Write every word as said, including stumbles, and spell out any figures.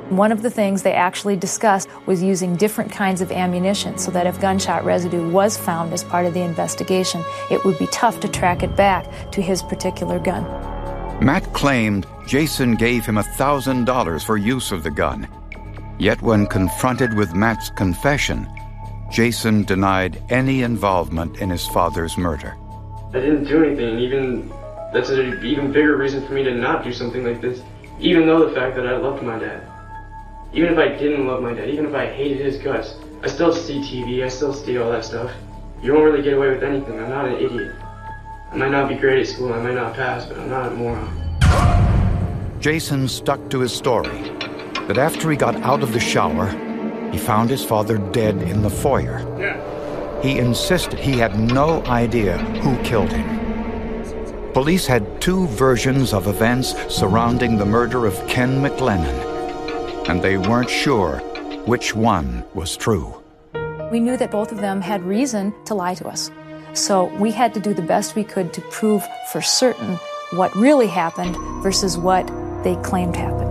One of the things they actually discussed was using different kinds of ammunition so that if gunshot residue was found as part of the investigation, it would be tough to track it back to his particular gun. Matt claimed Jason gave him one thousand dollars for use of the gun. Yet when confronted with Matt's confession, Jason denied any involvement in his father's murder. I didn't do anything. Even that's an even bigger reason for me to not do something like this, even though the fact that I loved my dad. Even if I didn't love my dad, even if I hated his guts, I still see T V, I still see all that stuff. You don't really get away with anything. I'm not an idiot. I might not be great at school, I might not pass, but I'm not a moron. Jason stuck to his story that after he got out of the shower, he found his father dead in the foyer. Yeah. He insisted he had no idea who killed him. Police had two versions of events surrounding the murder of Ken McLennan, and they weren't sure which one was true. We knew that both of them had reason to lie to us. So we had to do the best we could to prove for certain what really happened versus what they claimed happened.